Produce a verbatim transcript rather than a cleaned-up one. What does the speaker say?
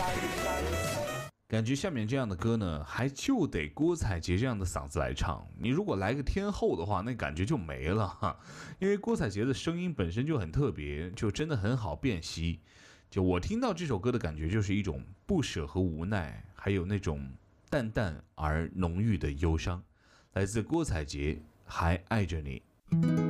感觉下面这样的歌呢，还就得郭采洁这样的嗓子来唱。你如果来个天后的话，那感觉就没了哈。因为郭采洁的声音本身就很特别，就真的很好辨析。就我听到这首歌的感觉，就是一种不舍和无奈，还有那种淡淡而浓郁的忧伤。来自郭采洁，还爱着你。